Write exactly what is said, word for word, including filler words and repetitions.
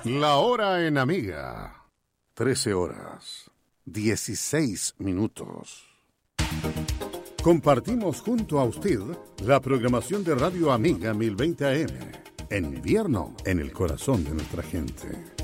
La hora en Amiga. trece horas, dieciséis minutos. Compartimos junto a usted la programación de Radio Amiga mil veinte A M. En invierno, en el corazón de nuestra gente.